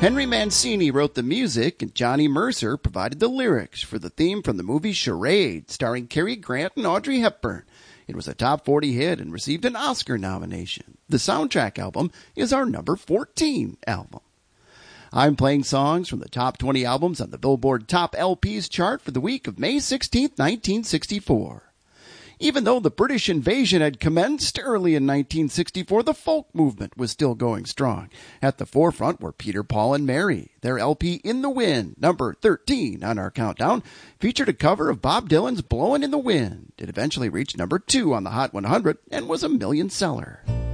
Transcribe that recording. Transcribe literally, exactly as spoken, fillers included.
Henry Mancini wrote the music, and Johnny Mercer provided the lyrics for the theme from the movie Charade, starring Cary Grant and Audrey Hepburn. It was a top forty hit and received an Oscar nomination. The soundtrack album is our number fourteen album. I'm playing songs from the top twenty albums on the Billboard Top L Ps chart for the week of May sixteenth, nineteen sixty-four. Even though the British invasion had commenced early in nineteen sixty-four, the folk movement was still going strong. At the forefront were Peter, Paul, and Mary. Their L P In the Wind, number thirteen on our countdown, featured a cover of Bob Dylan's Blowin' in the Wind. It eventually reached number two on the Hot one hundred and was a million seller.